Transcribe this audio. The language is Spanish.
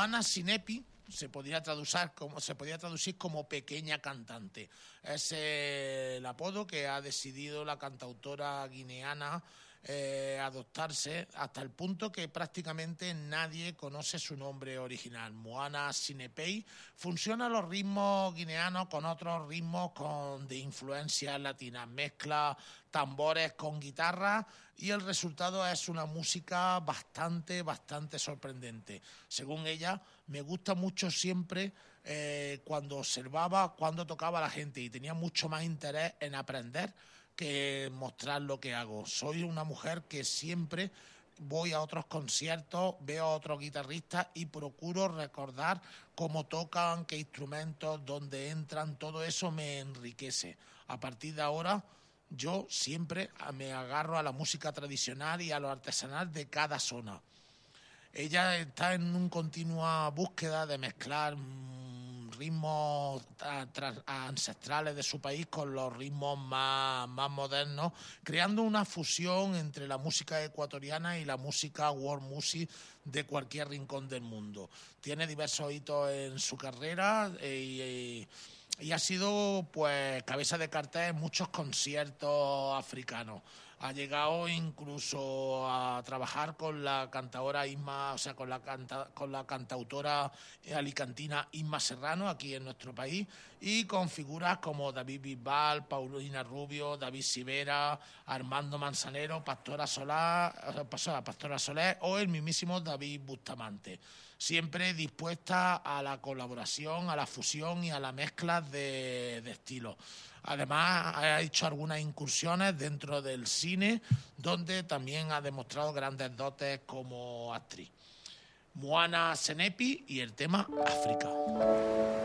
Moana Sinepi se podría traducir como pequeña cantante. Es el apodo que ha decidido la cantautora guineana adoptarse, hasta el punto que prácticamente nadie conoce su nombre original. Moana Sinepei fusiona los ritmos guineanos con otros ritmos de influencias latinas, mezcla tambores con guitarra y el resultado es una música bastante sorprendente. Según ella, me gusta mucho siempre cuando observaba, cuando tocaba a la gente, y tenía mucho más interés en aprender que mostrar lo que hago. Soy una mujer que siempre voy a otros conciertos, veo a otros guitarristas y procuro recordar cómo tocan, qué instrumentos, dónde entran, todo eso me enriquece. A partir de ahora, yo siempre me agarro a la música tradicional y a lo artesanal de cada zona. Ella está en una continua búsqueda de mezclar ritmos ancestrales de su país con los ritmos más modernos, creando una fusión entre la música ecuatoriana y la música world music de cualquier rincón del mundo. Tiene diversos hitos en su carrera y ha sido pues cabeza de cartel en muchos conciertos africanos. Ha llegado incluso a trabajar con la cantadora Isma, o sea, con la cantautora alicantina Isma Serrano aquí en nuestro país, y con figuras como David Bisbal, Paulina Rubio, David Sivera, Armando Manzanero, Pastora Soler o el mismísimo David Bustamante. Siempre dispuesta a la colaboración, a la fusión y a la mezcla de estilos. Además, ha hecho algunas incursiones dentro del cine, donde también ha demostrado grandes dotes como actriz. Moana Sinepi y el tema África.